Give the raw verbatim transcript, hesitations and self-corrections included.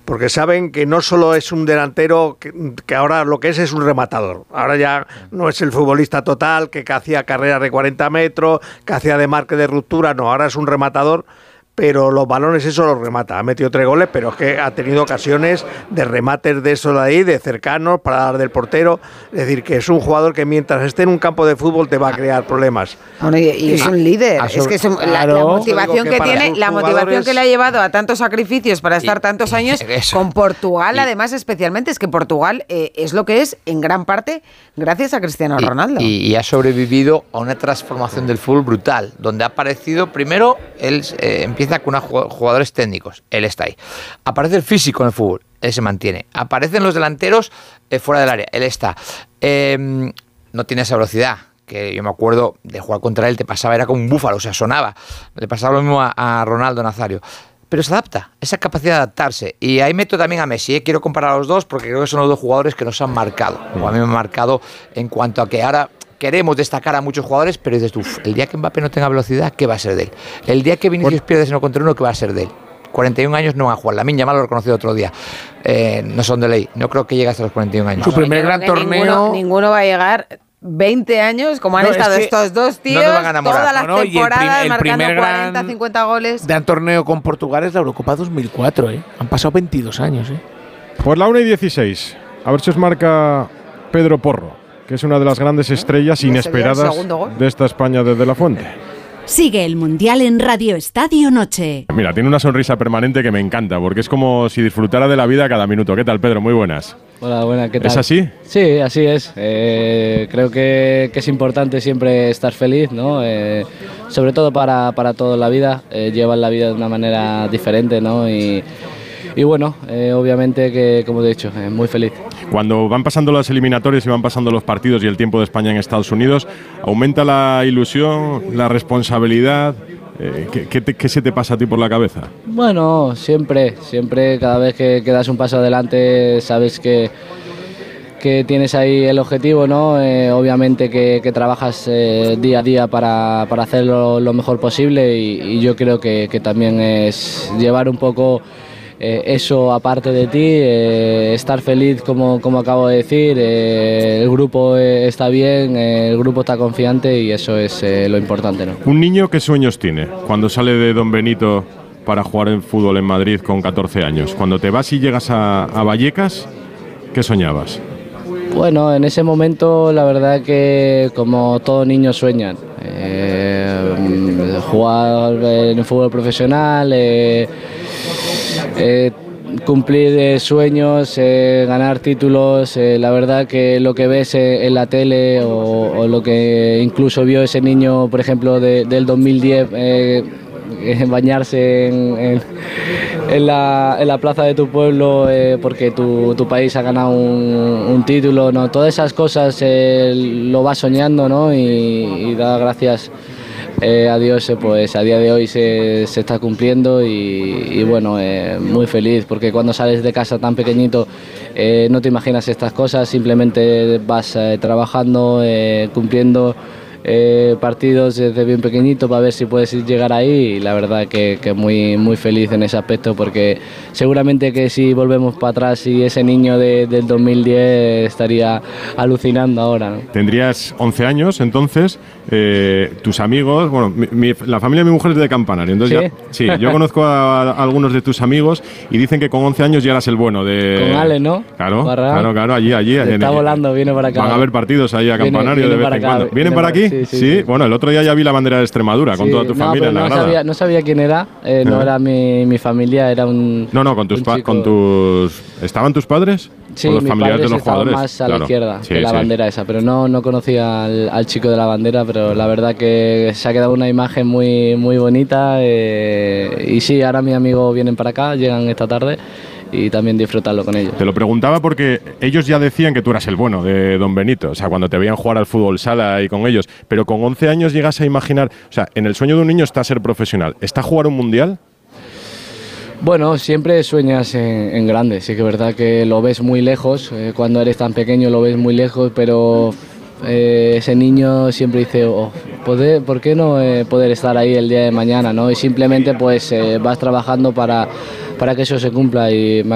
porque saben que no solo es un delantero, que, que ahora lo que es es un rematador. Ahora ya no es el futbolista total, que, que hacía carreras de cuarenta metros, que hacía de marque de ruptura, no, ahora es un rematador, pero los balones eso los remata. Ha metido tres goles, pero es que ha tenido ocasiones de remates de eso de ahí, de cercanos, para dar del portero. Es decir, que es un jugador que mientras esté en un campo de fútbol te va a crear problemas. Bueno, y, y es un líder. A, a sobre, es que es un, claro, la, la motivación que, que tiene, la motivación que le ha llevado a tantos sacrificios para estar tantos años eso. con Portugal, y, además, especialmente, es que Portugal eh, es lo que es en gran parte gracias a Cristiano Ronaldo. Y, y, y ha sobrevivido a una transformación del fútbol brutal, donde ha aparecido primero, él eh, empieza con unos jugadores técnicos, él está ahí. Aparece el físico en el fútbol, él se mantiene. Aparecen los delanteros eh, fuera del área, él está. Eh, no tiene esa velocidad, que yo me acuerdo de jugar contra él, te pasaba, era como un búfalo, o sea, sonaba. Le pasaba lo mismo a, a Ronaldo Nazario. Pero se adapta, esa capacidad de adaptarse. Y ahí meto también a Messi, ¿eh? Quiero comparar a los dos porque creo que son los dos jugadores que nos han marcado. O a mí me han marcado en cuanto a que ahora queremos destacar a muchos jugadores, pero dices tú, el día que Mbappé no tenga velocidad, ¿qué va a ser de él? El día que Vinicius pierde ese uno contra uno, ¿qué va a ser de él? cuarenta y un años no va a jugar. Lamine Yamal lo reconoció otro día. Eh, no son de ley. No creo que llegue hasta los cuarenta y un años. Su primer gran torneo. Ninguno, ninguno va a llegar veinte años, como han no, estado es estos dos tíos, no todas las no, no, temporadas el prim, el marcando cuarenta, cincuenta goles. Gran torneo con Portugal es la Eurocopa dos mil cuatro, ¿eh? Han pasado veintidós años, ¿eh? Pues la una y dieciséis. A ver si os marca Pedro Porro, que es una de las grandes estrellas inesperadas de esta España desde La Fuente. Sigue el Mundial en Radio Estadio Noche. Mira, tiene una sonrisa permanente que me encanta, porque es como si disfrutara de la vida cada minuto. ¿Qué tal, Pedro? Muy buenas. Hola, buenas, ¿qué tal? ¿Es así? Sí, así es. Eh, creo que, que es importante siempre estar feliz, ¿no? Eh, sobre todo para, para toda la vida. Eh, llevar la vida de una manera diferente, ¿no? Y, y bueno, eh, obviamente que, como he dicho, eh, muy feliz. Cuando van pasando las eliminatorias y van pasando los partidos y el tiempo de España en Estados Unidos, ¿aumenta la ilusión, la responsabilidad? Eh, ¿qué, qué, te, ¿Qué se te pasa a ti por la cabeza? Bueno, siempre, siempre, cada vez que, que das un paso adelante, sabes que, que tienes ahí el objetivo, ¿no? Eh, obviamente que, que trabajas eh, día a día para, para hacerlo lo mejor posible y, y yo creo que, que también es llevar un poco Eh, eso aparte de ti, eh, estar feliz como, como acabo de decir, eh, el grupo eh, está bien, eh, el grupo está confiante y eso es eh, lo importante, ¿no? ¿Un niño qué sueños tiene cuando sale de Don Benito para jugar en fútbol en Madrid con catorce años? Cuando te vas y llegas a, a Vallecas, ¿qué soñabas? Bueno, en ese momento la verdad que como todos niños sueñan, eh, jugar en el fútbol profesional, eh, Eh, cumplir eh, sueños, eh, ganar títulos, eh, la verdad que lo que ves eh, en la tele o, o lo que incluso vio ese niño, por ejemplo, de, del dos mil diez, eh, bañarse en, en, en, la, en la plaza de tu pueblo eh, porque tu, tu país ha ganado un, un título, ¿no? Todas esas cosas eh, lo vas soñando, ¿no? y, y da gracias Eh, a Dios, eh, pues a día de hoy se, se está cumpliendo y, y bueno, eh, muy feliz porque cuando sales de casa tan pequeñito eh, no te imaginas estas cosas, simplemente vas eh, trabajando, eh, cumpliendo eh, partidos desde bien pequeñito para ver si puedes llegar ahí y la verdad que, que muy, muy feliz en ese aspecto porque seguramente que si volvemos para atrás y ese niño de, del dos mil diez estaría alucinando ahora, ¿no? Tendrías once años entonces, eh, tus amigos, bueno, mi, mi, la familia de mi mujer es de Campanario, entonces ¿Sí? ya, sí, yo conozco a, a algunos de tus amigos y dicen que con once años ya eras el bueno de... Con Ale, ¿no? Claro, Barra. claro, claro, allí, allí. Se está volando, viene para acá. Van a haber partidos ahí a Campanario viene, viene de vez en cuando. ¿Vienen viene para aquí? Sí, sí, sí, sí. Bueno, el otro día ya vi la bandera de Extremadura con sí, toda tu no, familia en la no grada. sabía, no sabía quién era, eh, no, no era mi, mi familia, era un... No, no, con tus, pa- con tus... ¿Estaban tus padres? Sí, ¿O los mis familiares padres de los estaban jugadores? más a Claro. la izquierda Sí, de la sí. bandera esa, pero no, no conocía al, al chico de la bandera, pero la verdad que se ha quedado una imagen muy, muy bonita eh, y sí, ahora mis amigos vienen para acá, llegan esta tarde y también disfrutarlo con ellos. Te lo preguntaba porque ellos ya decían que tú eras el bueno de Don Benito, o sea, cuando te veían jugar al fútbol sala y con ellos, pero con once años llegas a imaginar, o sea, en el sueño de un niño está ser profesional, ¿está jugar un mundial? Bueno, siempre sueñas en, en grande, sí que es verdad que lo ves muy lejos, eh, cuando eres tan pequeño lo ves muy lejos, pero eh, ese niño siempre dice, oh, poder, ¿por qué no eh, poder estar ahí el día de mañana, ¿no? Y simplemente pues eh, vas trabajando para, para que eso se cumpla y